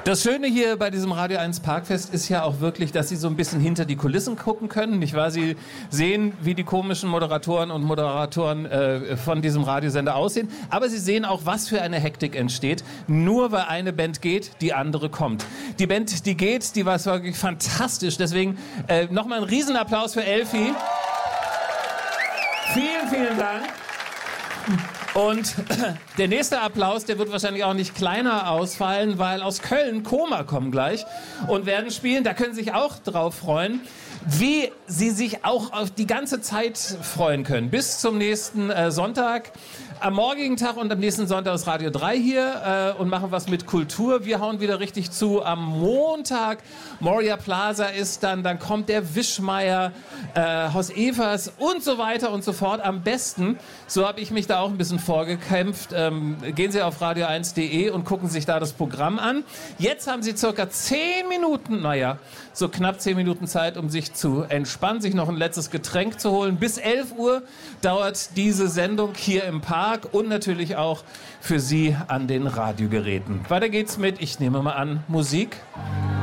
Das Schöne hier bei diesem Radio 1 Parkfest ist ja auch wirklich, dass Sie so ein bisschen hinter die Kulissen gucken können, nicht wahr? Sie sehen, wie die komischen Moderatoren und Moderatoren von diesem Radiosender aussehen, aber Sie sehen auch, was für eine Hektik entsteht, nur weil eine Band geht, die andere kommt. Die Band, die geht, die war wirklich fantastisch, deswegen nochmal ein Riesenapplaus für Elfi. Vielen, vielen Dank. Und der nächste Applaus, der wird wahrscheinlich auch nicht kleiner ausfallen, weil aus Köln Koma kommen gleich und werden spielen. Da können Sie sich auch drauf freuen, wie Sie sich auch auf die ganze Zeit freuen können. Bis zum nächsten Sonntag. Am morgigen Tag und am nächsten Sonntag ist Radio 3 hier und machen was mit Kultur. Wir hauen wieder richtig zu. Am Montag Moria Plaza ist dann kommt der Wischmeier, Haus Evers und so weiter und so fort. Am besten, so habe ich mich da auch ein bisschen vorgekämpft, gehen Sie auf radio1.de und gucken sich da das Programm an. Jetzt haben Sie circa 10 Minuten, so knapp 10 Minuten Zeit, um sich zu entspannen, sich noch ein letztes Getränk zu holen. Bis 11 Uhr dauert diese Sendung hier im Park und natürlich auch für Sie an den Radiogeräten. Weiter geht's mit, ich nehme mal an, Musik.